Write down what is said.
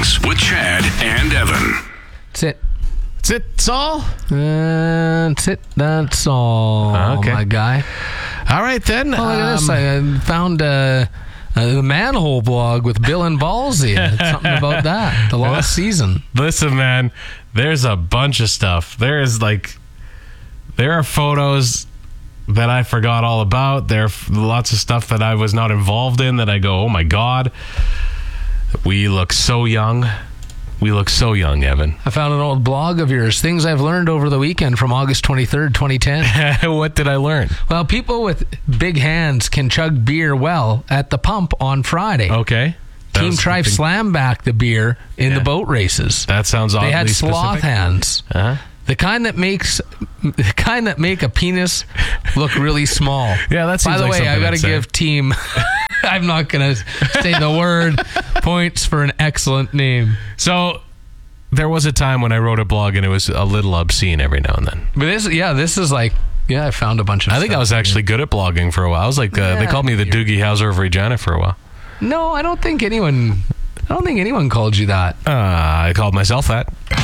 Mornings with Chad and Evan. That's it. That's all? That's it. That's all, Okay. my guy. All right, then. Oh, look at this. I found the Manhole blog with Bill and Ballsy. Something about that. The lost season. Listen, man, there's a bunch of stuff. There are photos that I forgot all about. There are lots of stuff that I was not involved in that I go, oh my God, we look so young. We look so young, Evan. I found an old blog of yours. Things I've learned over the weekend from August 23rd, 2010. What did I learn? Well, people with big hands can chug beer well at the pump on Friday. Okay. Team Trife slam back the beer in the boat races. That sounds oddly They had sloth specific. hands. Uh-huh. The kind that make a penis look really small. Yeah, that seems By the like way, I something got I'd to say. give Team. I'm not going to say the word. Points for an excellent name. So there was a time when I wrote a blog and it was a little obscene every now and then. But this is like, I found a bunch of. I think stuff I was actually good at blogging for a while. I was like, they called me the Doogie Howser of Regina for a while. No, I don't think anyone called you that. I called myself that.